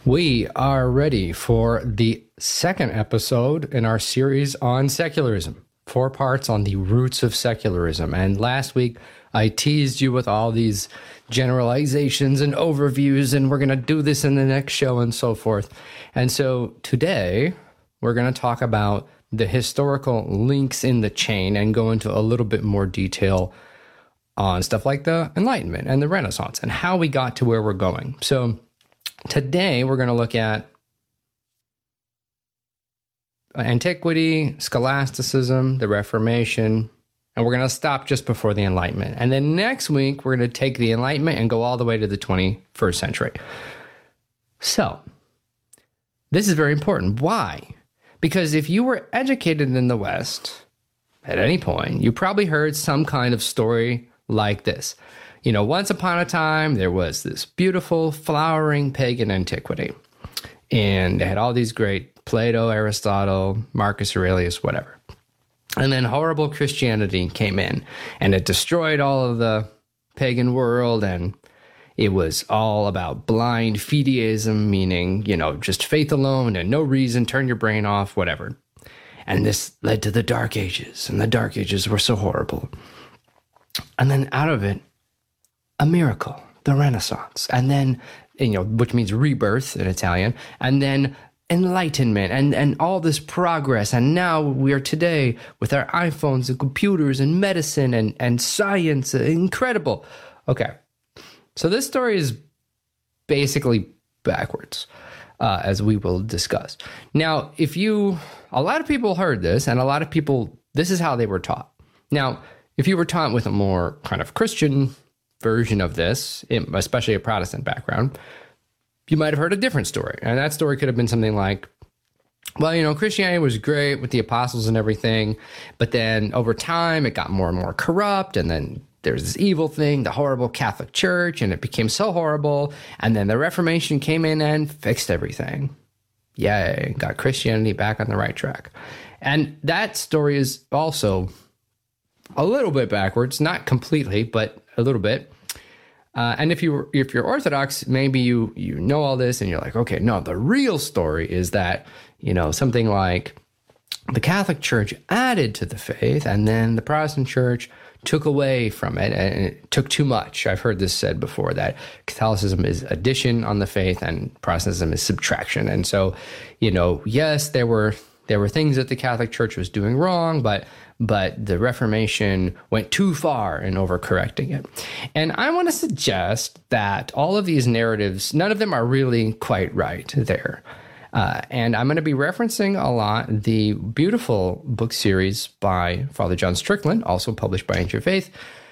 We are ready for the second episode in our series on secularism. 4 parts on the roots of secularism. And last week, I teased you with all these generalizations and overviews, and we're going to do this in the next show and so forth. And so today, we're going to talk about the historical links in the chain and go into a little bit more detail on stuff like the Enlightenment and the Renaissance and how we got to where we're going. So today, we're going to look at antiquity, scholasticism, the Reformation, and we're going to stop just before the Enlightenment. And then next week, we're going to take the Enlightenment and go all the way to the 21st century. So, this is very important. Why? Because if you were educated in the West at any point, you probably heard some kind of story like this. You know, once upon a time, there was this beautiful, flowering pagan antiquity. And they had all these great Plato, Aristotle, Marcus Aurelius, whatever. And then horrible Christianity came in, and it destroyed all of the pagan world, and it was all about blind fideism, meaning, you know, just faith alone and no reason, turn your brain off, whatever. And this led to the Dark Ages, and the Dark Ages were so horrible. And then out of it, a miracle, the Renaissance, and then, you know, which means rebirth in Italian, and then enlightenment and all this progress. And now we are today with our iPhones and computers and medicine and science. Incredible. Okay. So this story is basically backwards, as we will discuss. Now, a lot of people heard this, and a lot of people, this is how they were taught. Now, if you were taught with a more kind of Christian version of this, especially a Protestant background, you might have heard a different story. And that story could have been something like, well, you know, Christianity was great with the apostles and everything, but then over time it got more and more corrupt, and then there's this evil thing, the horrible Catholic Church, and it became so horrible, and then the Reformation came in and fixed everything. Yay, got Christianity back on the right track. And that story is also a little bit backwards, not completely, but a little bit. And if you're Orthodox, maybe you know all this and you're like, okay, no, the real story is that, you know, something like the Catholic Church added to the faith, and then the Protestant Church took away from it, and it took too much. I've heard this said before, that Catholicism is addition on the faith and Protestantism is subtraction. And so, you know, yes, there were things that the Catholic Church was doing wrong, but the Reformation went too far in overcorrecting it. And I want to suggest that all of these narratives, none of them are really quite right there. And I'm going to be referencing a lot the beautiful book series by Father John Strickland, also published by Ancient Faith,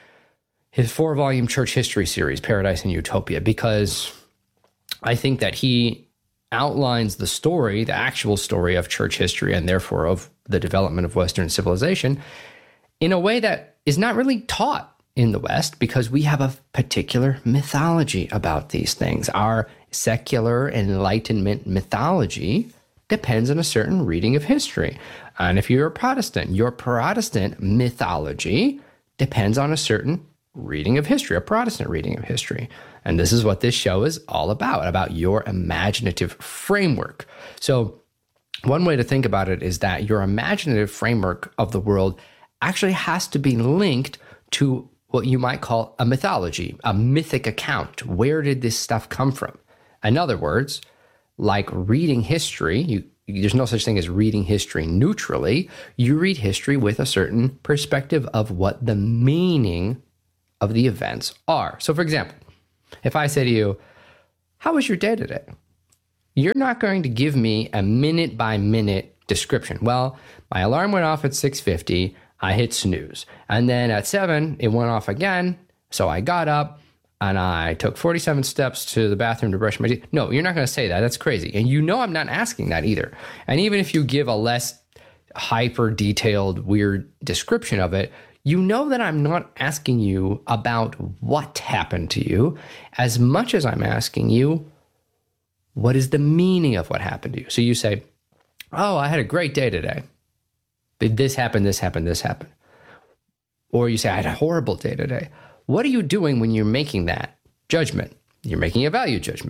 his 4-volume church history series, Paradise and Utopia, because I think that he outlines the story, the actual story of church history, and therefore of the development of Western civilization, in a way that is not really taught in the West, because we have a particular mythology about these things. Our secular Enlightenment mythology depends on a certain reading of history. And if you're a Protestant, your Protestant mythology depends on a certain reading of history, a Protestant reading of history. And this is what this show is all about your imaginative framework. So one way to think about it is that your imaginative framework of the world actually has to be linked to what you might call a mythology, a mythic account. Where did this stuff come from? In other words, like reading history, there's no such thing as reading history neutrally. You read history with a certain perspective of what the meaning of the events are. So for example, if I say to you, how was your day today? You're not going to give me a minute by minute description. Well, my alarm went off at 6:50. I hit snooze. And then at 7, it went off again. So I got up and I took 47 steps to the bathroom to brush my teeth. No, you're not going to say that. That's crazy. And you know I'm not asking that either. And even if you give a less hyper detailed, weird description of it, you know that I'm not asking you about what happened to you as much as I'm asking you, what is the meaning of what happened to you? So you say, oh, I had a great day today. This happened, this happened, this happened. Or you say, I had a horrible day today. What are you doing when you're making that judgment? You're making a value judgment.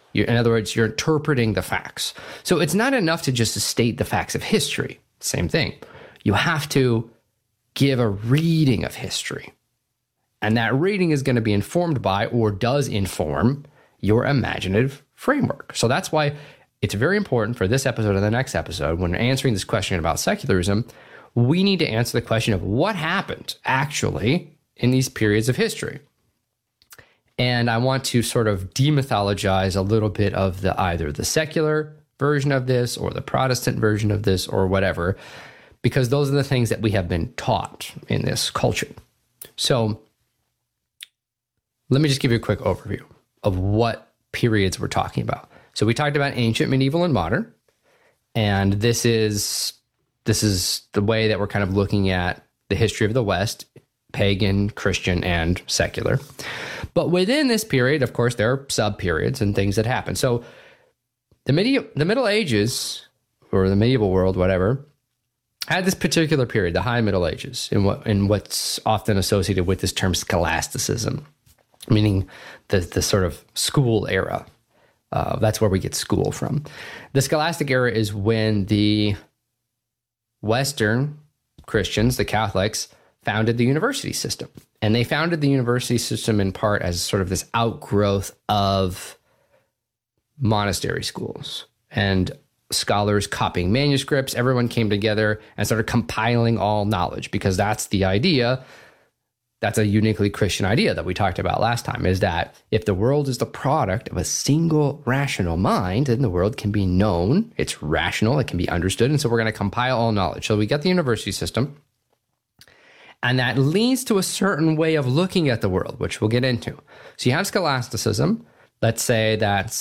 In other words, you're interpreting the facts. So it's not enough to just state the facts of history. Same thing. You have to give a reading of history. And that reading is going to be informed by, or does inform, your imaginative framework. So that's why it's very important for this episode and the next episode, when answering this question about secularism, we need to answer the question of what happened actually in these periods of history. And I want to sort of demythologize a little bit of either the secular version of this or the Protestant version of this or whatever, because those are the things that we have been taught in this culture. So let me just give you a quick overview of what periods we're talking about. So we talked about ancient, medieval, and modern. And this is the way that we're kind of looking at the history of the West, pagan, Christian, and secular. But within this period, of course, there are sub-periods and things that happen. So the Middle Ages, or the medieval world, whatever, had this particular period, the High Middle Ages, in what's often associated with this term scholasticism, meaning the sort of school era. That's where we get school from. The scholastic era is when the Western Christians, the Catholics, founded the university system. And they founded the university system in part as sort of this outgrowth of monastery schools and scholars copying manuscripts. Everyone came together and started compiling all knowledge, because that's the idea. That's a uniquely Christian idea that we talked about last time, is that if the world is the product of a single rational mind, then the world can be known, it's rational, it can be understood, and so we're going to compile all knowledge. So we get the university system, and that leads to a certain way of looking at the world, which we'll get into. So you have scholasticism. Let's say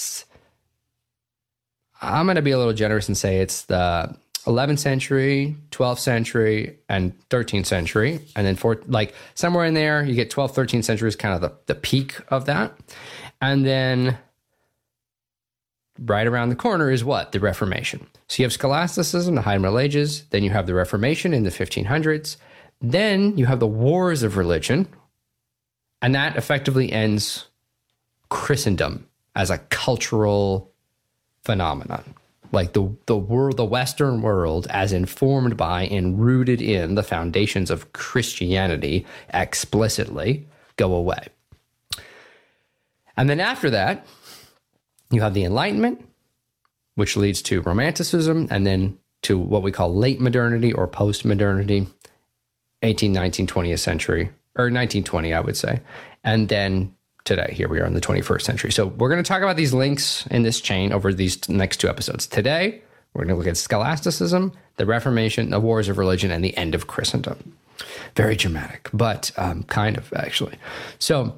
I'm going to be a little generous and say it's the 11th century, 12th century, and 13th century. And then somewhere in there, you get 12th, 13th century is kind of the peak of that. And then right around the corner is what? The Reformation. So you have scholasticism, the High Middle Ages. Then you have the Reformation in the 1500s. Then you have the wars of religion. And that effectively ends Christendom as a cultural phenomenon. Like the Western world, as informed by and rooted in the foundations of Christianity explicitly, go away. And then after that, you have the Enlightenment, which leads to Romanticism, and then to what we call late modernity or post-modernity, 18th, 19th, 20th century, or 1920, I would say. And then today, here we are in the 21st century. So we're going to talk about these links in this chain over these next two episodes. Today, we're going to look at scholasticism, the Reformation, the wars of religion, and the end of Christendom. Very dramatic, but kind of, actually. So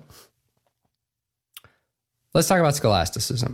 let's talk about scholasticism.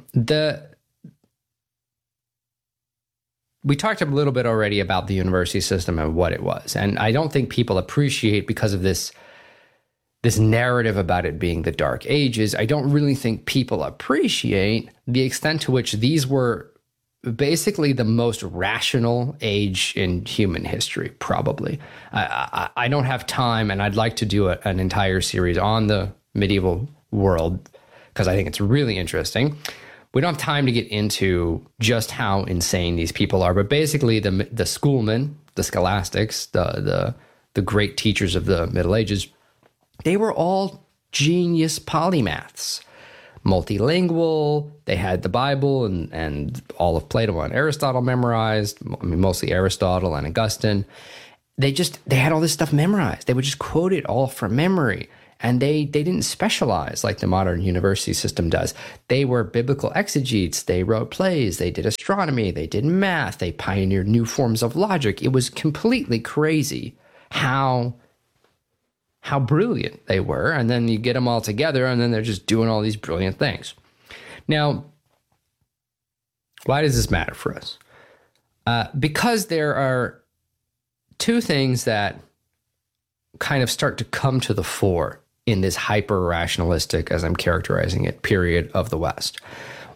We talked a little bit already about the university system and what it was. And I don't think people appreciate, because of this narrative about it being the Dark Ages, I don't really think people appreciate the extent to which these were basically the most rational age in human history, probably. I don't have time, and I'd like to do an entire series on the medieval world, because I think it's really interesting. We don't have time to get into just how insane these people are, but basically the schoolmen, the scholastics, the great teachers of the Middle Ages, they were all genius polymaths, multilingual. They had the Bible and all of Plato and Aristotle memorized. I mean, mostly Aristotle and Augustine. They had all this stuff memorized. They would just quote it all from memory. And they didn't specialize like the modern university system does. They were biblical exegetes. They wrote plays. They did astronomy. They did math. They pioneered new forms of logic. It was completely crazy how brilliant they were. And then you get them all together, and then they're just doing all these brilliant things. Now, why does this matter for us? Because there are two things that kind of start to come to the fore in this hyper-rationalistic, as I'm characterizing it, period of the West.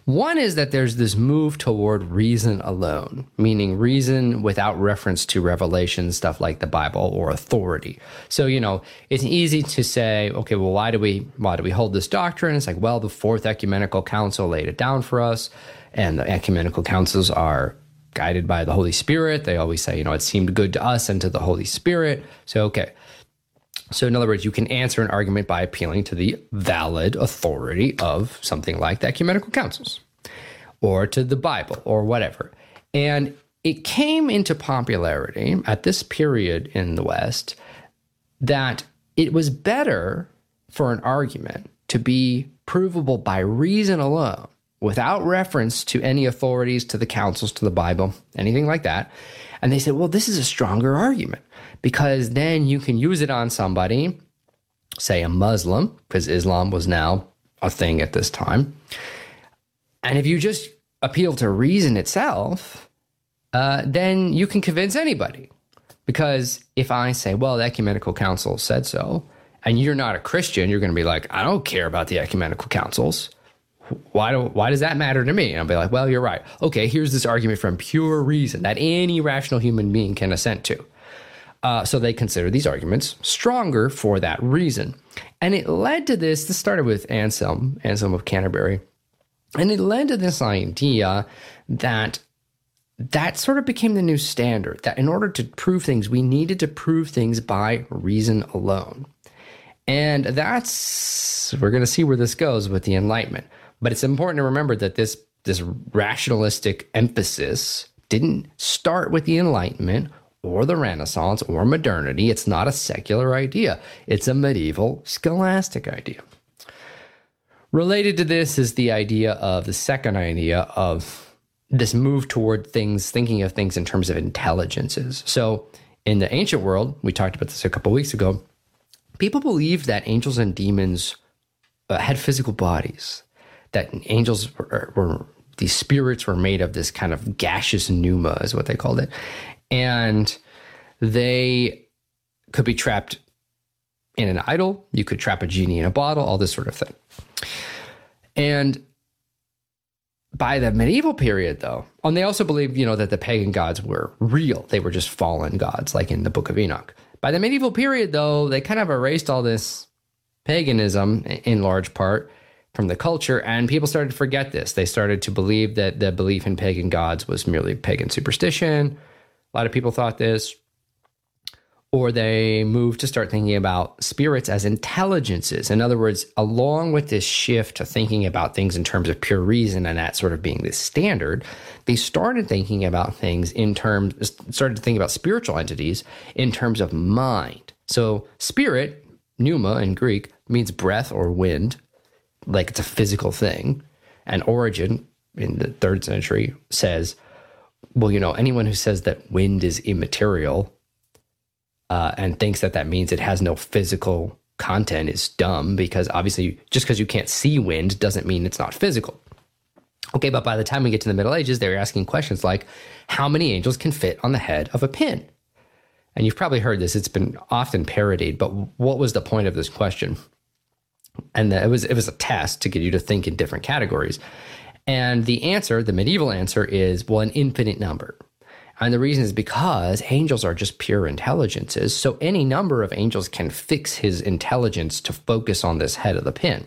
One is that there's this move toward reason alone, meaning reason without reference to revelation, stuff like the Bible, or authority. So, it's easy to say, okay, well, why do we hold this doctrine? It's like, well, the Fourth Ecumenical Council laid it down for us, and the ecumenical councils are guided by the Holy Spirit. They always say, it seemed good to us and to the Holy Spirit. So, okay. So in other words, you can answer an argument by appealing to the valid authority of something like the ecumenical councils or to the Bible or whatever. And it came into popularity at this period in the West that it was better for an argument to be provable by reason alone, without reference to any authorities, to the councils, to the Bible, anything like that. And they said, well, this is a stronger argument because then you can use it on somebody, say a Muslim, because Islam was now a thing at this time. And if you just appeal to reason itself, then you can convince anybody. Because if I say, well, the ecumenical council said so, and you're not a Christian, you're going to be like, I don't care about the ecumenical councils. Why does that matter to me? And I'll be like, well, you're right. Okay, here's this argument from pure reason that any rational human being can assent to. So they consider these arguments stronger for that reason. And it led to this started with Anselm of Canterbury. And it led to this idea that sort of became the new standard, that in order to prove things, we needed to prove things by reason alone. And we're going to see where this goes with the Enlightenment. But it's important to remember that this rationalistic emphasis didn't start with the Enlightenment or the Renaissance or modernity. It's not a secular idea. It's a medieval scholastic idea. Related to this is the second idea of this move toward thinking of things in terms of intelligences. So in the ancient world, we talked about this a couple weeks ago, people believed that angels and demons had physical bodies, that angels these spirits were made of this kind of gaseous pneuma is what they called it. And they could be trapped in an idol. You could trap a genie in a bottle, all this sort of thing. And by the medieval period, though, and they also believed, that the pagan gods were real. They were just fallen gods, like in the Book of Enoch. By the medieval period, though, they kind of erased all this paganism in large part from the culture, and people started to forget this. They started to believe that the belief in pagan gods was merely pagan superstition. A lot of people thought this. Or they moved to start thinking about spirits as intelligences. In other words, along with this shift to thinking about things in terms of pure reason and that sort of being the standard, they started thinking about things started to think about spiritual entities in terms of mind. So spirit, pneuma in Greek, means breath or wind, like it's a physical thing. And Origen in the 3rd century says, well, anyone who says that wind is immaterial and thinks that means it has no physical content is dumb, because obviously just because you can't see wind doesn't mean it's not physical. Okay, but by the time we get to the Middle Ages, they're asking questions like, how many angels can fit on the head of a pin? And you've probably heard this. It's been often parodied, but what was the point of this question? And it was a test to get you to think in different categories. And the answer, the medieval answer, is, well, an infinite number. And the reason is because angels are just pure intelligences. So any number of angels can fix his intelligence to focus on this head of the pin.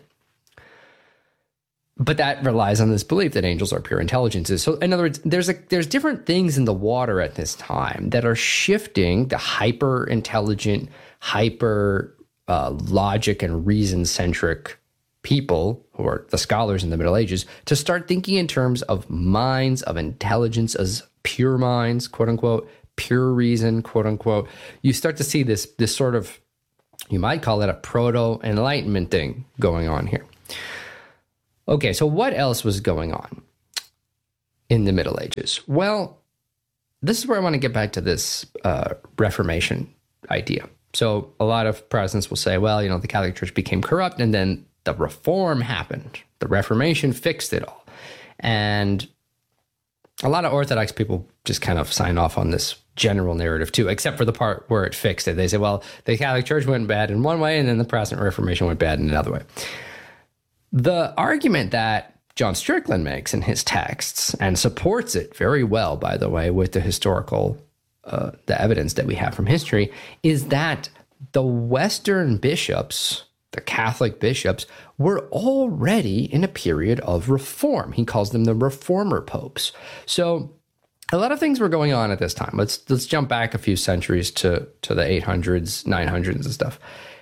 But that relies on this belief that angels are pure intelligences. So in other words, there's different things in the water at this time that are shifting the hyper intelligent, hyper logic and reason-centric people, who are the scholars in the Middle Ages, to start thinking in terms of minds, of intelligence as pure minds, quote unquote, pure reason, quote unquote. You start to see this sort of, you might call it a proto-enlightenment thing going on here. Okay, so what else was going on in the Middle Ages? Well, this is where I want to get back to this Reformation idea. So a lot of Protestants will say, well, the Catholic Church became corrupt and then the Reform happened. The Reformation fixed it all. And a lot of Orthodox people just kind of sign off on this general narrative too, except for the part where it fixed it. They say, well, the Catholic Church went bad in one way and then the Protestant Reformation went bad in another way. The argument that John Strickland makes in his texts, and supports it very well, by the way, with the historical, the evidence that we have from history, is that the Western bishops, the Catholic bishops, were already in a period of reform. He calls them the reformer popes. So a lot of things were going on at this time. Let's jump back a few centuries to the 800s, 900s and stuff.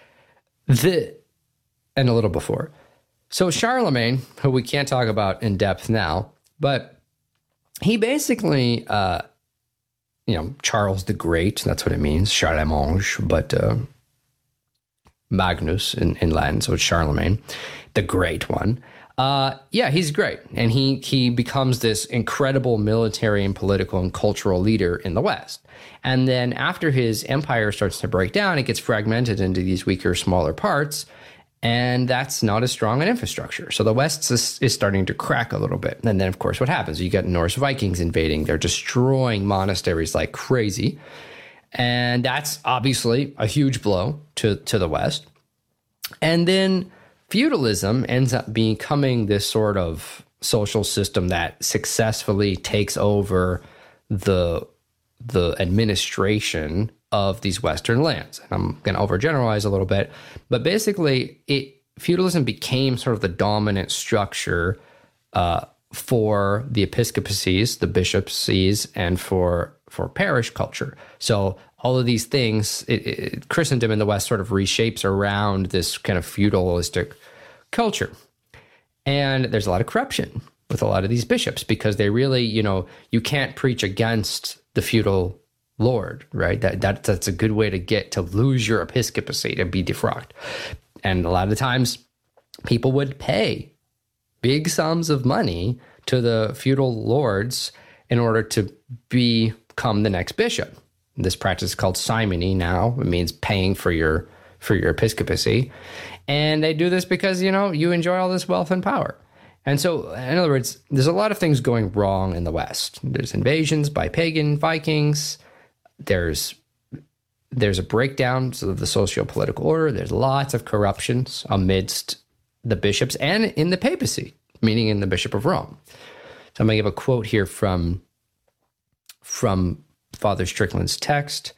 And a little before. So Charlemagne, who we can't talk about in depth now, but he basically, Charles the Great, that's what it means, Charlemagne, but Magnus in Latin, so it's Charlemagne, the Great one. He's great. And he becomes this incredible military and political and cultural leader in the West. And then after his empire starts to break down, it gets fragmented into these weaker, smaller parts. And that's not as strong an infrastructure. So the West is starting to crack a little bit. And then, of course, what happens? You get Norse Vikings invading. They're destroying monasteries like crazy. And that's obviously a huge blow to the West. And then feudalism ends up becoming this sort of social system that successfully takes over the administration of these Western lands. And I'm going to overgeneralize a little bit, but basically feudalism became sort of the dominant structure for the episcopacies, the bishopsies, and for parish culture. So all of these things, Christendom in the West sort of reshapes around this kind of feudalistic culture. And there's a lot of corruption with a lot of these bishops because they really, you can't preach against the feudal lord, right? That's a good way to lose your episcopacy, to be defrocked. And a lot of times people would pay big sums of money to the feudal lords in order to become the next bishop. This practice is called simony now. It means paying for your episcopacy. And they do this because, you enjoy all this wealth and power. And so, in other words, there's a lot of things going wrong in the West. There's invasions by pagan Vikings. There's a breakdown of the socio-political order. There's lots of corruptions amidst the bishops and in the papacy, meaning in the Bishop of Rome. So I'm going to give a quote here from Father Strickland's text.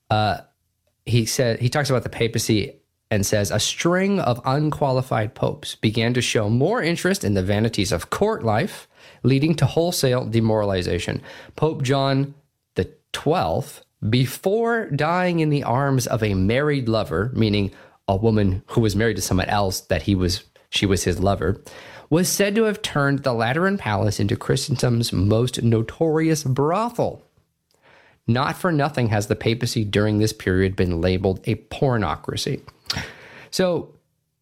He talks about the papacy and says, a string of unqualified popes began to show more interest in the vanities of court life, leading to wholesale demoralization. Pope John the 12th, before dying in the arms of a married lover, meaning a woman who was married to someone else that she was his lover, was said to have turned the Lateran Palace into Christendom's most notorious brothel. Not for nothing has the papacy during this period been labeled a pornocracy. So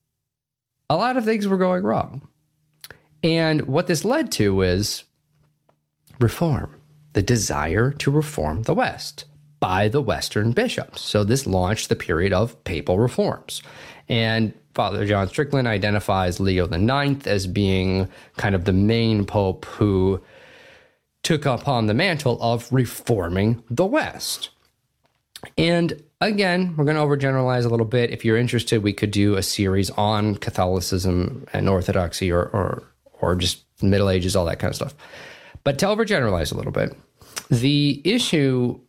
a lot of things were going wrong. And what this led to is reform, the desire to reform the West by the Western bishops. So this launched the period of papal reforms. And Father John Strickland identifies Leo IX as being kind of the main pope who took upon the mantle of reforming the West. And again, we're going to overgeneralize a little bit. If you're interested, we could do a series on Catholicism and Orthodoxy or just Middle Ages, all that kind of stuff. But to overgeneralize a little bit, the issue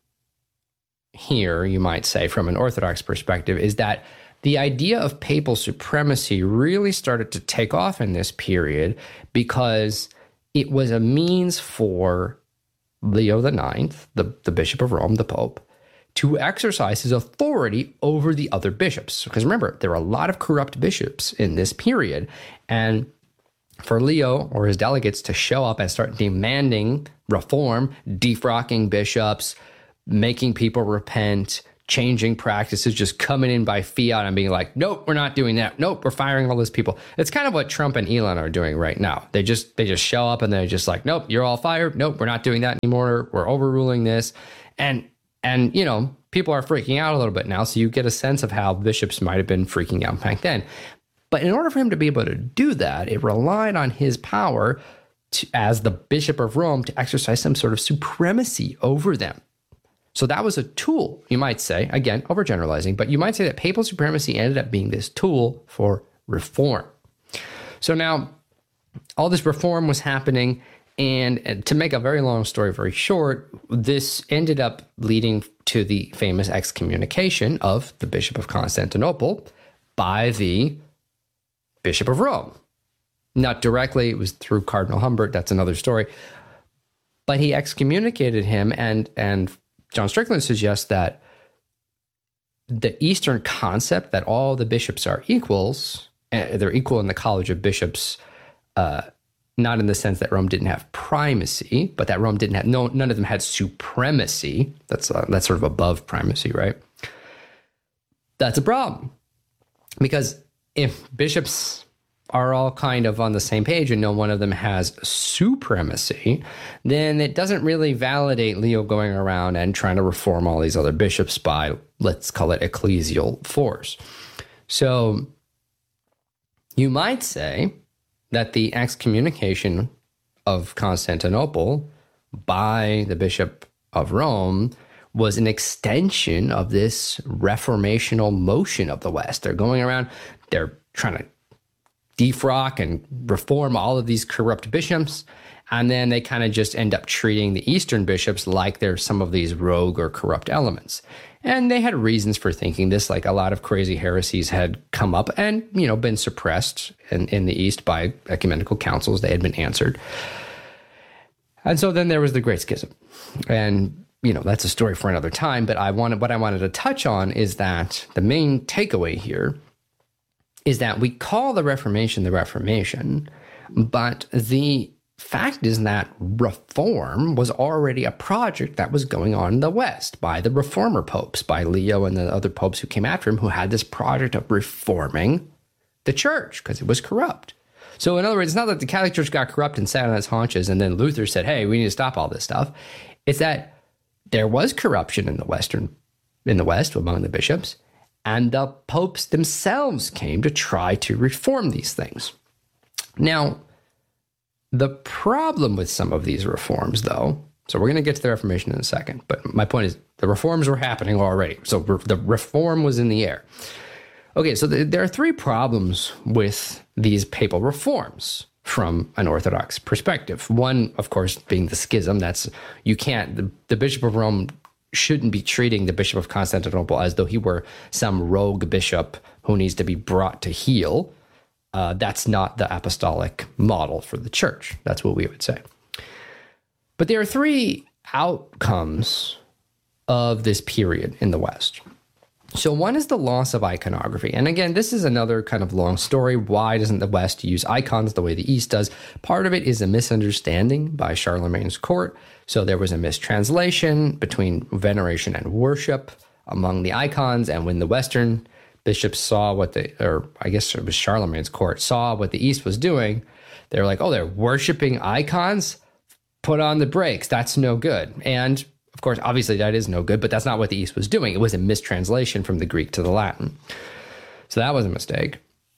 here, you might say, from an Orthodox perspective, is that the idea of papal supremacy really started to take off in this period because it was a means for Leo IX, the Bishop of Rome, the Pope, to exercise his authority over the other bishops. Because remember, there were a lot of corrupt bishops in this period. And for Leo or his delegates to show up and start demanding reform, defrocking bishops, making people repent, changing practices, just coming in by fiat and being like, nope, we're not doing that. Nope, we're firing all those people. It's kind of what Trump and Elon are doing right now. They just show up and they're just like, nope, you're all fired. Nope, we're not doing that anymore. We're overruling this. And people are freaking out a little bit now. So you get a sense of how bishops might have been freaking out back then. But in order for him to be able to do that, it relied on his power as the Bishop of Rome to exercise some sort of supremacy over them. So that was a tool, you might say, again, overgeneralizing, but you might say that papal supremacy ended up being this tool for reform. So now all this reform was happening. And to make a very long story very short, this ended up leading to the famous excommunication of the Bishop of Constantinople by the Bishop of Rome. Not directly, it was through Cardinal Humbert. That's another story. But he excommunicated him, and John Strickland suggests that the Eastern concept that all the bishops are equals, they're equal in the College of Bishops, not in the sense that Rome didn't have primacy, but that Rome didn't have, none of them had supremacy. That's sort of above primacy, right? That's a problem. Because if bishops are all kind of on the same page and no one of them has supremacy, then it doesn't really validate Leo going around and trying to reform all these other bishops by, let's call it, ecclesial force. So you might say that the excommunication of Constantinople by the Bishop of Rome was an extension of this reformational motion of the West. They're going around, they're trying to defrock and reform all of these corrupt bishops, and then they kind of just end up treating the Eastern bishops like they're some of these rogue or corrupt elements. And they had reasons for thinking this, like a lot of crazy heresies had come up and, been suppressed in the East by ecumenical councils. They had been answered. And so then there was the Great Schism. And, that's a story for another time. But what I wanted to touch on is that the main takeaway here is that we call the Reformation, but the fact is that reform was already a project that was going on in the West by the reformer popes, by Leo and the other popes who came after him, who had this project of reforming the church because it was corrupt. So in other words, it's not that the Catholic Church got corrupt and sat on its haunches and then Luther said, hey, we need to stop all this stuff. It's that there was corruption in the West among the bishops, and the popes themselves came to try to reform these things. Now, the problem with some of these reforms, though, so we're going to get to the Reformation in a second, but my point is the reforms were happening already. So the reform was in the air. Okay, so there are three problems with these papal reforms from an Orthodox perspective. One, of course, being the schism. The Bishop of Rome shouldn't be treating the Bishop of Constantinople as though he were some rogue bishop who needs to be brought to heel. That's not the apostolic model for the church. That's what we would say. But there are three outcomes of this period in the West. So one is the loss of iconography. And again, this is another kind of long story. Why doesn't the West use icons the way the East does? Part of it is a misunderstanding by Charlemagne's court. So there was a mistranslation between veneration and worship among the icons. And when the Western bishops saw I guess it was Charlemagne's court, saw what the East was doing, they were like, oh, they're worshiping icons? Put on the brakes. That's no good. And of course, obviously that is no good, but that's not what the East was doing. It was a mistranslation from the Greek to the Latin. So that was a mistake.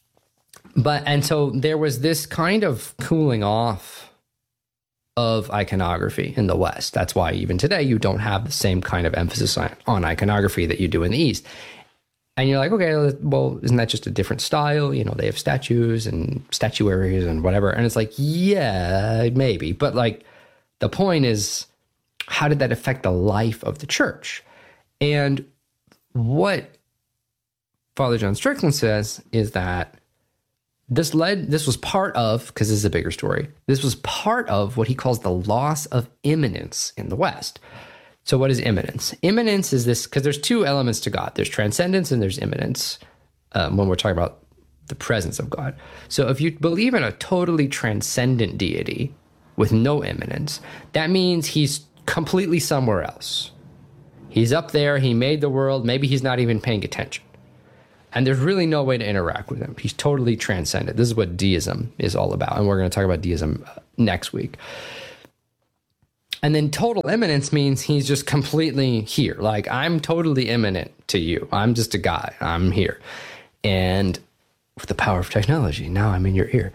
And so there was this kind of cooling off of iconography in the West. That's why even today you don't have the same kind of emphasis on iconography that you do in the East. And you're like, okay, well, isn't that just a different style? They have statues and statuaries and whatever. And it's like, yeah, maybe. But like, the point is, how did that affect the life of the church? And what Father John Strickland says is that this was part of, because this is a bigger story, this was part of what he calls the loss of immanence in the West. So what is immanence? Immanence is this, because there's two elements to God. There's transcendence and there's immanence when we're talking about the presence of God. So if you believe in a totally transcendent deity with no immanence, that means he's completely somewhere else. He's up there, he made the world, maybe he's not even paying attention. And there's really no way to interact with him. He's totally transcendent. This is what deism is all about. And we're going to talk about deism next week. And then total immanence means he's just completely here. Like, I'm totally immanent to you. I'm just a guy. I'm here. And with the power of technology, now I'm in your ear.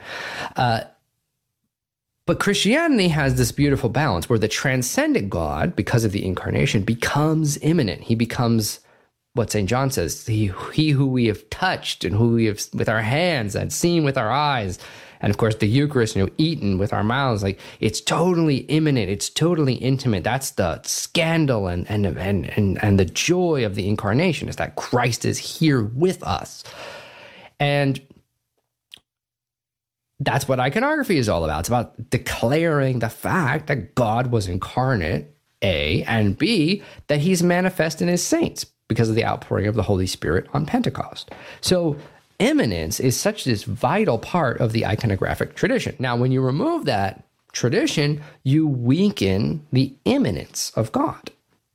But Christianity has this beautiful balance where the transcendent God, because of the incarnation, becomes immanent. He becomes what St. John says, he who we have touched and who we have with our hands and seen with our eyes And of course, the Eucharist, eaten with our mouths, like it's totally imminent, it's totally intimate. That's the scandal and the joy of the incarnation, is that Christ is here with us. And that's what iconography is all about. It's about declaring the fact that God was incarnate, A, and B, that he's manifest in his saints because of the outpouring of the Holy Spirit on Pentecost. So immanence is such this vital part of the iconographic tradition. Now, when you remove that tradition, you weaken the immanence of God.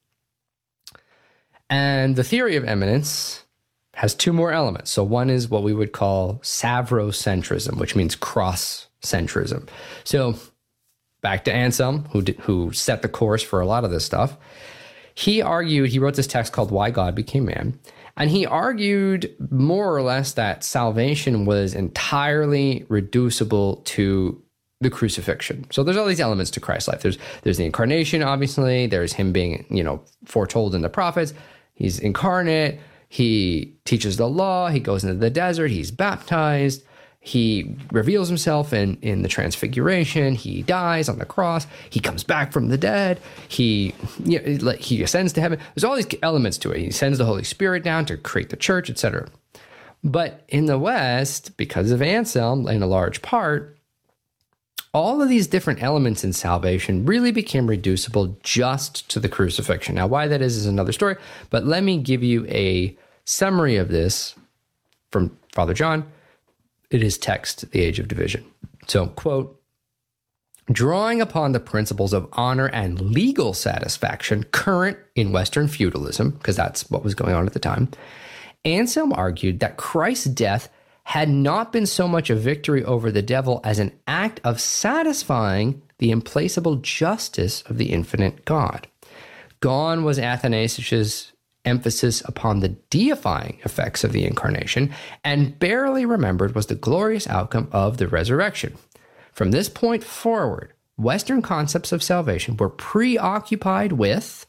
And the theory of immanence has two more elements. So one is what we would call savrocentrism, which means cross-centrism. So back to Anselm, who set the course for a lot of this stuff. He wrote this text called Why God Became Man. And he argued more or less that salvation was entirely reducible to the crucifixion. So there's all these elements to Christ's life. There's the incarnation, obviously. There's him being, foretold in the prophets. He's incarnate. He teaches the law. He goes into the desert. He's baptized. He reveals himself in the transfiguration. He dies on the cross. He comes back from the dead. He ascends to heaven. There's all these elements to it. He sends the Holy Spirit down to create the church, etc. But in the West, because of Anselm, in a large part, all of these different elements in salvation really became reducible just to the crucifixion. Now, why that is another story, but let me give you a summary of this from Father John in his text, The Age of Division. So, quote, drawing upon the principles of honor and legal satisfaction current in Western feudalism, because that's what was going on at the time, Anselm argued that Christ's death had not been so much a victory over the devil as an act of satisfying the implacable justice of the infinite God. Gone was Athanasius' emphasis upon the deifying effects of the incarnation, and barely remembered was the glorious outcome of the resurrection. From this point forward, Western concepts of salvation were preoccupied with,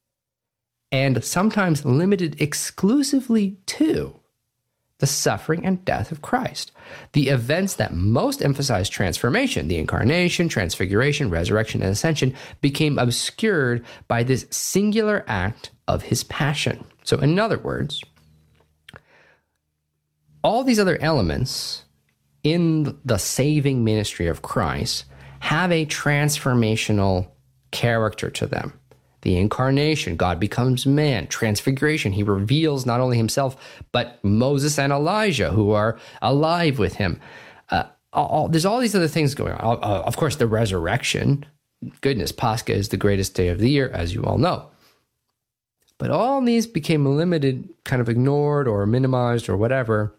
and sometimes limited exclusively to, the suffering and death of Christ. The events that most emphasized transformation, the incarnation, transfiguration, resurrection, and ascension, became obscured by this singular act of his passion. So in other words, all these other elements in the saving ministry of Christ have a transformational character to them. The incarnation, God becomes man. Transfiguration, he reveals not only himself, but Moses and Elijah, who are alive with him. There's all these other things going on. Of course, the resurrection. Goodness, Pascha is the greatest day of the year, as you all know. But all these became limited, kind of ignored or minimized or whatever,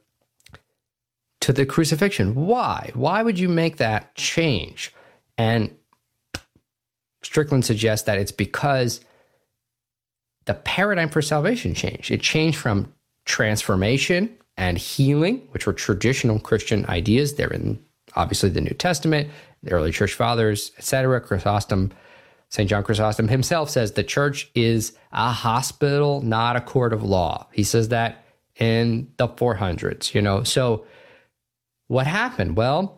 to the crucifixion. Why? Why would you make that change? And Strickland suggests that it's because the paradigm for salvation changed. It changed from transformation and healing, which were traditional Christian ideas. They're in, obviously, the New Testament, the early church fathers, etc. Chrysostom, St. John Chrysostom himself says the church is a hospital, not a court of law. He says that in the 400s, So what happened? Well,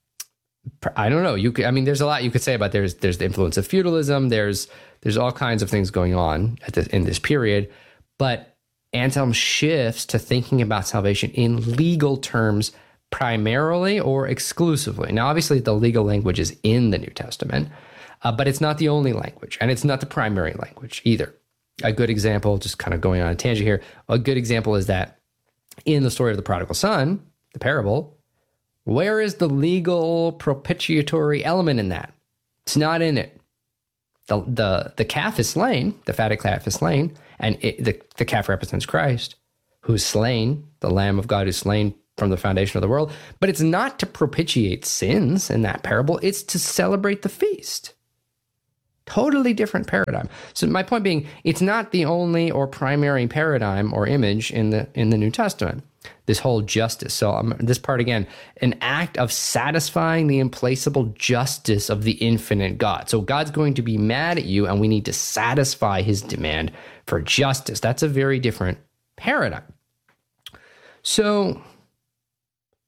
I don't know. There's a lot you could say about there's the influence of feudalism. There's all kinds of things going on in this period, but Anselm shifts to thinking about salvation in legal terms primarily or exclusively. Now, obviously, the legal language is in the New Testament, but it's not the only language, and it's not the primary language either. A good example, just kind of going on a tangent here, a good example is that in the story of the prodigal son, the parable, where is the legal propitiatory element in that? It's not in it. The calf is slain, the fatted calf is slain, and the calf represents Christ, who's slain, the Lamb of God who's slain from the foundation of the world. But it's not to propitiate sins in that parable. It's to celebrate the feast. Totally different paradigm. So my point being, it's not the only or primary paradigm or image in the New Testament. This whole justice. So this part again, an act of satisfying the implacable justice of the infinite God. So God's going to be mad at you, and we need to satisfy his demand for justice. That's a very different paradigm. So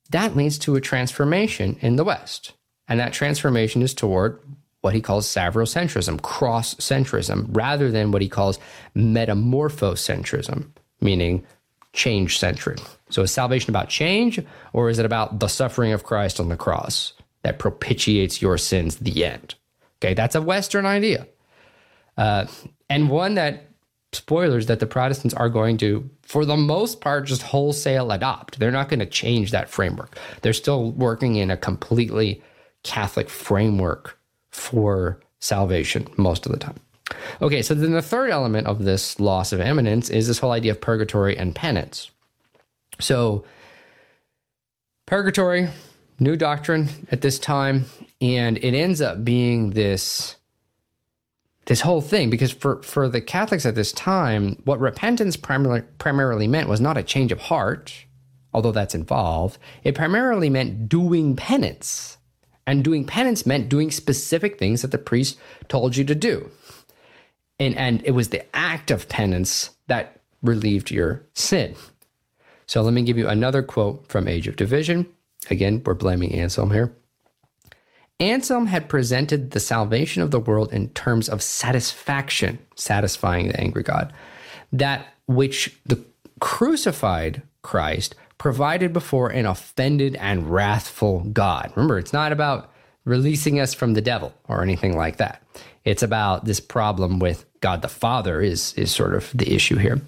that leads to a transformation in the West. And that transformation is toward what he calls savrocentrism, cross-centrism, rather than what he calls metamorphocentrism, meaning change-centric. So is salvation about change, or is it about the suffering of Christ on the cross that propitiates your sins, the end? Okay, that's a Western idea. And one that, spoilers, that the Protestants are going to, for the most part, just wholesale adopt. They're not going to change that framework. They're still working in a completely Catholic framework for salvation most of the time. Okay, so then the third element of this loss of eminence is this whole idea of purgatory and penance. So purgatory, new doctrine at this time, and it ends up being this whole thing, because for the Catholics at this time, what repentance primarily meant was not a change of heart, although that's involved. It primarily meant doing penance. And doing penance meant doing specific things that the priest told you to do. And it was the act of penance that relieved your sin. So let me give you another quote from Age of Division. Again, we're blaming Anselm here. Anselm had presented the salvation of the world in terms of satisfaction, satisfying the angry God, that which the crucified Christ provided before an offended and wrathful God. Remember, it's not about releasing us from the devil or anything like that. It's about this problem with God the Father is sort of the issue here.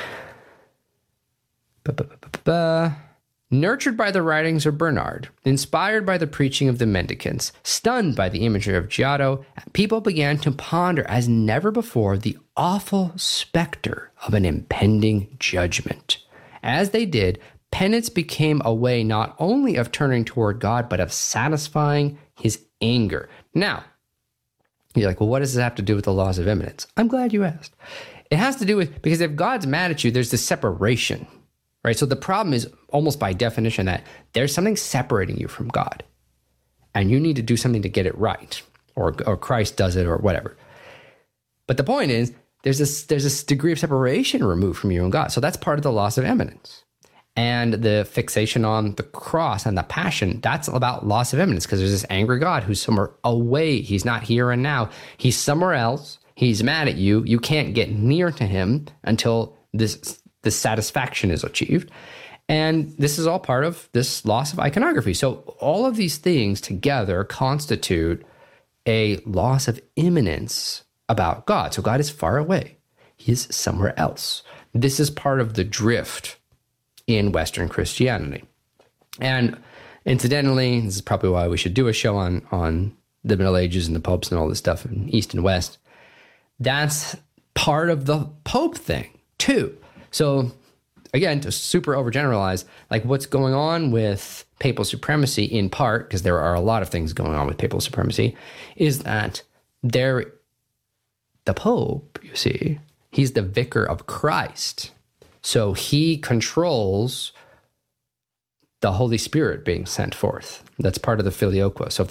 Nurtured by the writings of Bernard, inspired by the preaching of the mendicants, stunned by the imagery of Giotto, people began to ponder as never before the awful specter of an impending judgment. As they did, penance became a way not only of turning toward God, but of satisfying his anger. Now, you're like, well, what does this have to do with the loss of eminence? I'm glad you asked. It has to do with, because if God's mad at you, there's this separation, right? So the problem is almost by definition that there's something separating you from God, and you need to do something to get it right, or Christ does it, or whatever. But the point is, there's this degree of separation removed from you and God. So that's part of the loss of eminence. And the fixation on the cross and the passion, that's about loss of eminence, because there's this angry God who's somewhere away. He's not here and now. He's somewhere else. He's mad at you. You can't get near to him until this satisfaction is achieved. And this is all part of this loss of iconography. So all of these things together constitute a loss of immanence about God. So God is far away. He is somewhere else. This is part of the drift in Western Christianity. And incidentally, this is probably why we should do a show on the Middle Ages and the popes and all this stuff in East and West. That's part of the Pope thing too. So again, to super overgeneralize, like what's going on with papal supremacy in part, because there are a lot of things going on with papal supremacy, is that the Pope, you see, he's the vicar of Christ. So he controls the Holy Spirit being sent forth. That's part of the filioque. So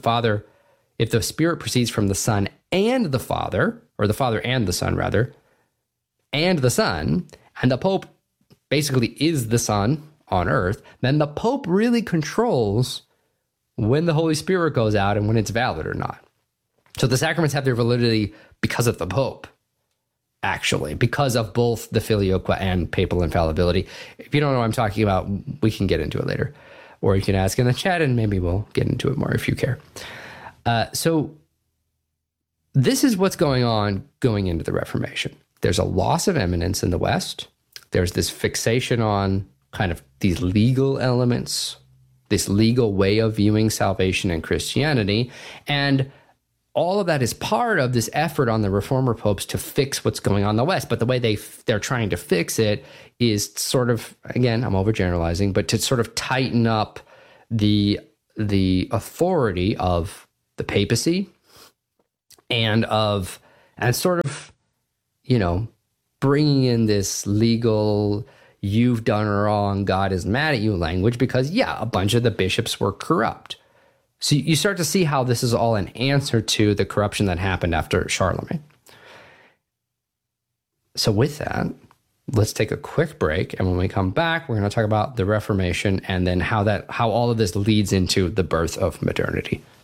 if the Spirit proceeds from the Son and the Father, or the Father and the Son rather, and the Son, and the Pope basically is the Son on earth, then the Pope really controls when the Holy Spirit goes out and when it's valid or not. So the sacraments have their validity because of the Pope, actually, because of both the filioque and papal infallibility. If you don't know what I'm talking about, we can get into it later. Or you can ask in the chat and maybe we'll get into it more if you care. So this is what's going on going into the Reformation. There's a loss of eminence in the West. There's this fixation on kind of these legal elements, this legal way of viewing salvation and Christianity. And all of that is part of this effort on the reformer popes to fix what's going on in the West. But the way they're trying to fix it is sort of, again, I'm overgeneralizing, but to sort of tighten up the authority of the papacy and sort of, bringing in this legal, you've done wrong, God is mad at you language, because a bunch of the bishops were corrupt. So you start to see how this is all an answer to the corruption that happened after Charlemagne. So with that, Let's take a quick break. And when we come back, we're going to talk about the Reformation and then how all of this leads into the birth of modernity.